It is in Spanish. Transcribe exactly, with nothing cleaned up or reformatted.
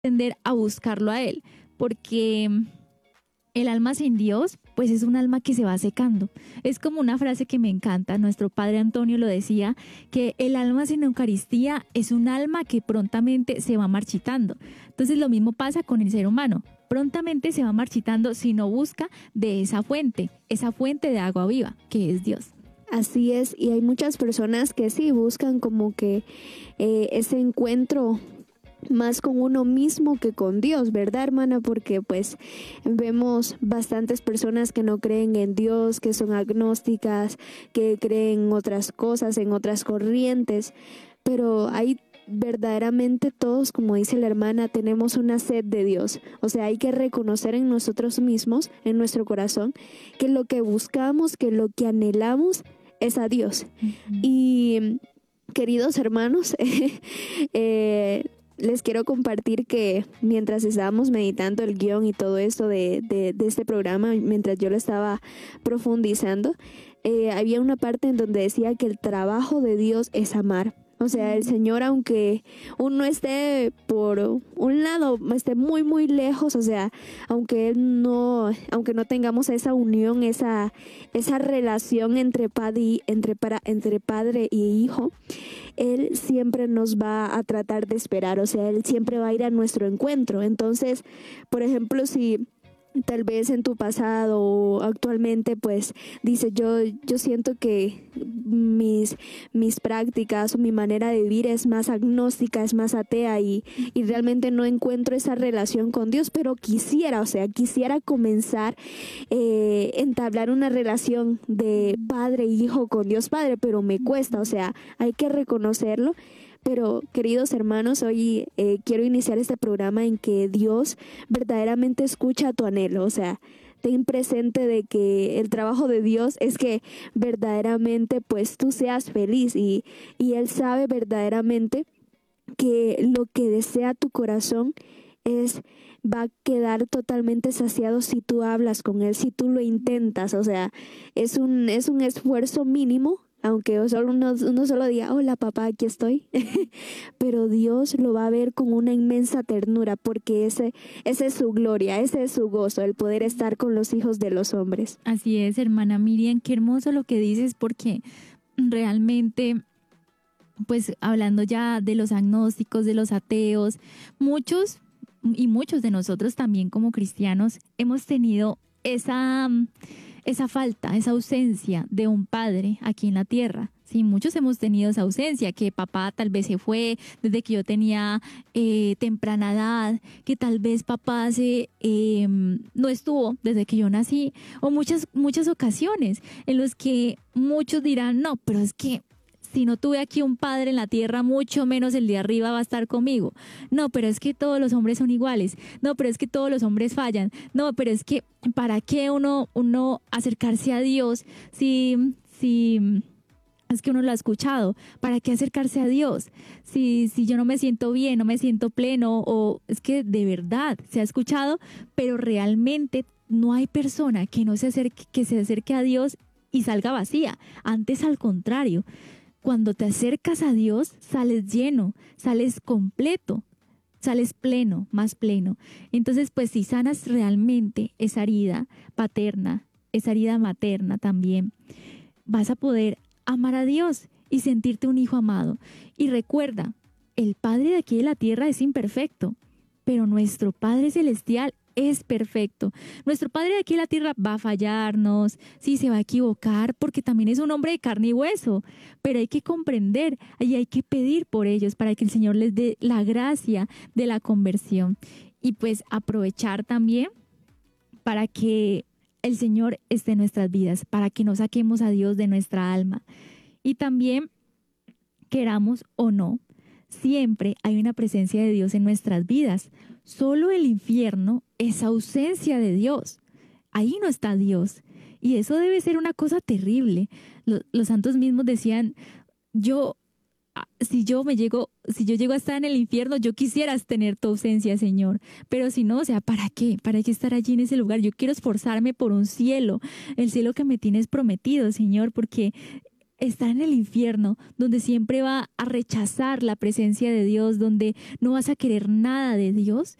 tender a buscarlo a Él, porque el alma sin Dios, pues es un alma que se va secando. Es como una frase que me encanta, nuestro padre Antonio lo decía, que el alma sin Eucaristía es un alma que prontamente se va marchitando. Entonces lo mismo pasa con el ser humano, prontamente se va marchitando si no busca de esa fuente, esa fuente de agua viva, que es Dios. Así es, y hay muchas personas que sí buscan como que eh, ese encuentro más con uno mismo que con Dios, ¿verdad, hermana? Porque pues vemos bastantes personas que no creen en Dios, que son agnósticas, que creen en otras cosas, en otras corrientes, pero hay verdaderamente todos, como dice la hermana, tenemos una sed de Dios. O sea, hay que reconocer en nosotros mismos, en nuestro corazón, que lo que buscamos, que lo que anhelamos es a Dios. Uh-huh. Y queridos hermanos, eh, les quiero compartir que mientras estábamos meditando el guión y todo esto de, de, de este programa, mientras yo lo estaba profundizando, eh, había una parte en donde decía que el trabajo de Dios es amar. O sea, el Señor, aunque uno esté por un lado, esté muy, muy lejos, o sea, aunque Él no, aunque no tengamos esa unión, esa, esa relación entre padre, y, entre, para, entre padre y hijo, Él siempre nos va a tratar de esperar, o sea, Él siempre va a ir a nuestro encuentro. Entonces, por ejemplo, si tal vez en tu pasado o actualmente pues dices yo yo siento que mis mis prácticas o mi manera de vivir es más agnóstica, es más atea y, y realmente no encuentro esa relación con Dios, pero quisiera, o sea, quisiera comenzar eh, entablar una relación de padre e hijo con Dios Padre, pero me cuesta, o sea, hay que reconocerlo. Pero, queridos hermanos, hoy eh, quiero iniciar este programa en que Dios verdaderamente escucha tu anhelo. O sea, ten presente de que el trabajo de Dios es que verdaderamente pues tú seas feliz y, y Él sabe verdaderamente que lo que desea tu corazón es va a quedar totalmente saciado si tú hablas con Él, si tú lo intentas. O sea, es un, es un esfuerzo mínimo. Aunque solo uno, uno solo diga, hola papá, aquí estoy, pero Dios lo va a ver con una inmensa ternura porque ese, ese es su gloria, ese es su gozo, el poder estar con los hijos de los hombres. Así es, hermana Miriam, qué hermoso lo que dices porque realmente, pues hablando ya de los agnósticos, de los ateos, muchos y muchos de nosotros también como cristianos hemos tenido esa... esa falta, esa ausencia de un padre aquí en la tierra. Sí, muchos hemos tenido esa ausencia, que papá tal vez se fue desde que yo tenía eh, temprana edad, que tal vez papá se, eh, no estuvo desde que yo nací, o muchas, muchas ocasiones en las que muchos dirán, no, pero es que si no tuve aquí un padre en la tierra, mucho menos el de arriba va a estar conmigo. No, pero es que todos los hombres son iguales. No, pero es que todos los hombres fallan. No, pero es que ¿para qué uno, uno acercarse a Dios si, si es que uno lo ha escuchado? ¿Para qué acercarse a Dios? Si, si yo no me siento bien, no me siento pleno, o es que de verdad se ha escuchado, pero realmente no hay persona que no se acerque, que se acerque a Dios y salga vacía. Antes, al contrario. Cuando te acercas a Dios, sales lleno, sales completo, sales pleno, más pleno. Entonces, pues si sanas realmente esa herida paterna, esa herida materna también, vas a poder amar a Dios y sentirte un hijo amado. Y recuerda, el Padre de aquí de la tierra es imperfecto, pero nuestro Padre celestial es perfecto. Nuestro Padre de aquí en la tierra va a fallarnos, sí, se va a equivocar, porque también es un hombre de carne y hueso, pero hay que comprender y hay que pedir por ellos para que el Señor les dé la gracia de la conversión. Y pues aprovechar también para que el Señor esté en nuestras vidas, para que no saquemos a Dios de nuestra alma. Y también, queramos o no, siempre hay una presencia de Dios en nuestras vidas. Solo el infierno es ausencia de Dios. Ahí no está Dios. Y eso debe ser una cosa terrible. Los, los santos mismos decían, yo, si yo me llego, si yo llego a estar en el infierno, yo quisiera tener tu ausencia, Señor. Pero si no, o sea, ¿para qué? ¿Para qué estar allí en ese lugar? Yo quiero esforzarme por un cielo, el cielo que me tienes prometido, Señor, porque estar en el infierno, donde siempre va a rechazar la presencia de Dios, donde no vas a querer nada de Dios,